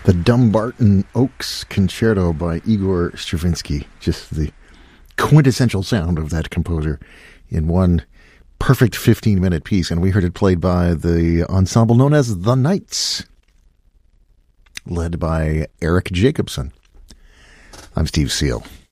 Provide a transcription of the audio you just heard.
The Dumbarton Oaks Concerto by Igor Stravinsky. Just the quintessential sound of that composer in one perfect 15-minute piece. And we heard it played by the ensemble known as The Knights, led by Eric Jacobson. I'm Steve Seal.